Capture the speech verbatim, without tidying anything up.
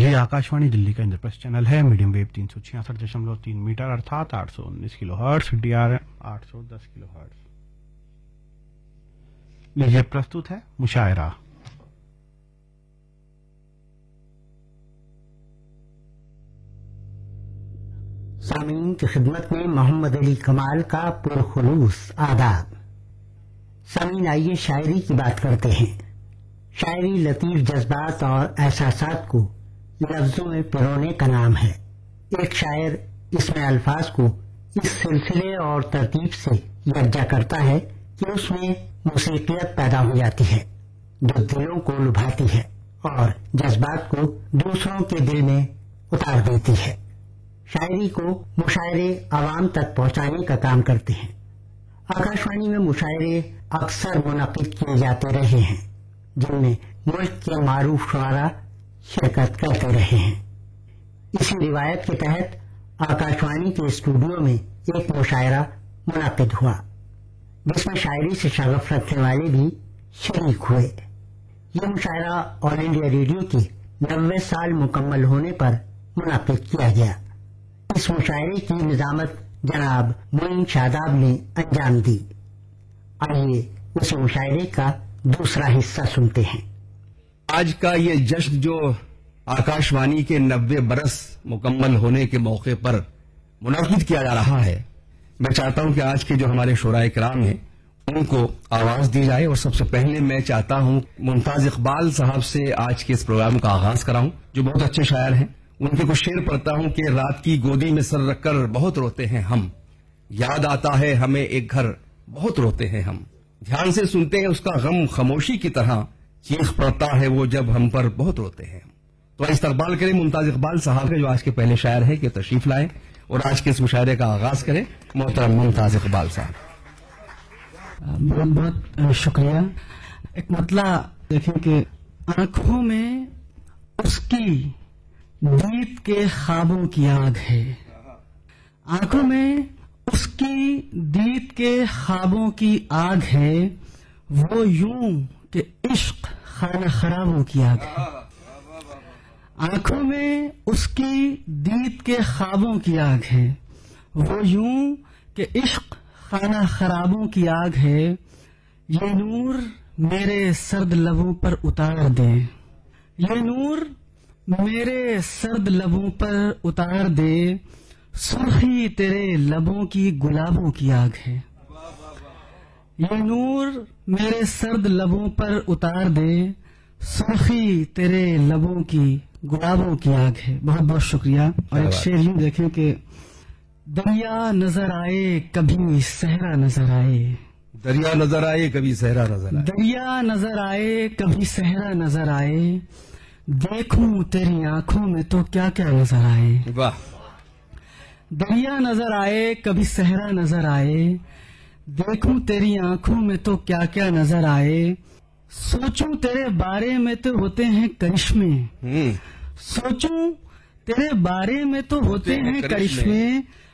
ये आकाशवाणी दिल्ली का इंद्रप्रस्थ चैनल है. मीडियम वेव तीन सौ छियासठ दशमलव तीन मीटर अर्थात आठ सौ उन्नीस kilo hertz, D R M आठ सौ दस किलो हर्ट्स. लीजिए प्रस्तुत है मुशायरा. सामीन की खिदमत में मोहम्मद अली कमाल का पुरखुलूस आदाब. सामीन, आइए शायरी की बात करते हैं. शायरी लतीफ जज्बात और एहसासात को लफ्जों में पिरोने का नाम है. एक शायर इसमें अल्फाज को इस सिलसिले और तरतीब से यकजा करता है कि उसमें मूसीकियत पैदा हो जाती है जो दिलों को लुभाती है और जज्बात को दूसरों के दिल में उतार देती है. शायरी को मुशायरे आवाम तक पहुंचाने का काम करते हैं. आकाशवाणी में मुशायरे अक्सर मुनक़िद किए जाते रहे हैं जिनमें मुल्क के मारूफ शुआरा शिरकत करते रहे हैं. इसी रिवायत के तहत आकाशवाणी के स्टूडियो में एक मुशायरा मुनक़िद हुआ जिसमें शायरी से शगफ रखने वाले भी शरीक हुए. ये मुशायरा ऑल इंडिया रेडियो के नब्बे साल मुकम्मल होने पर मुनक़िद किया गया. इस मुशायरे की निजामत जनाब मोइन शादाब ने अंजाम दी. आइए उस मुशायरे का दूसरा हिस्सा सुनते हैं. आज का ये जश्न जो आकाशवाणी के नब्बे बरस मुकम्मल होने के मौके पर मुनाकिद किया जा रहा है, मैं चाहता हूं कि आज के जो हमारे शोराए किराम हैं उनको आवाज दी जाए. और सबसे पहले मैं चाहता हूं मुमताज इकबाल साहब से आज के इस प्रोग्राम का आगाज कराऊं, जो बहुत अच्छे शायर हैं. उनके कुछ शेर पढ़ता हूं कि रात की गोदी में सर रखकर बहुत रोते हैं हम, याद आता है हमें एक घर बहुत रोते हैं हम, ध्यान से सुनते हैं उसका गम खामोशी की तरह, चीख पड़ता है वो जब हम पर बहुत रोते हैं. तो इस्तकबाल करें मुमताज इकबाल साहब के जो आज के पहले शायर हैं कि तशरीफ लाएं और आज के इस मुशायरे का आगाज करें. मोहतरम मुमताज इकबाल साहब. बहुत बहुत शुक्रिया. एक मतला देखें कि आंखों में उसकी दीद के ख्वाबों की आग है, आंखों में उसकी दीद के ख्वाबों की आग है, वो यूं कि इश्क खाना खराबों की आग है. आंखों में उसकी दीद के ख्वाबों की आग है, वो यूं कि इश्क खाना खराबों की आग है. ये नूर मेरे सर्द लबों पर उतार दे, ये नूर मेरे सर्द लबों पर उतार दे, सुर्खी तेरे लबों की गुलाबों की आग है. ये नूर मेरे सर्द लबों पर उतार दे, सुर्खी तेरे लबों की गुलाबों की आग है. बहुत बहुत शुक्रिया. और एक शेर यूं देखें कि दरिया नजर आए कभी सहरा नजर आए, दरिया नजर आए कभी सहरा नजर आए, दरिया नजर आए कभी सहरा नजर आए, देखूं तेरी आंखों में तो क्या क्या नजर आए. वाह. दरिया नजर आए कभी सहरा नजर आए, देखूं तेरी आंखों में तो क्या क्या नजर आए, सोचूं तेरे बारे में तो होते हैं करिश्मे, सोचूं तेरे बारे में तो होते हैं करिश्मे,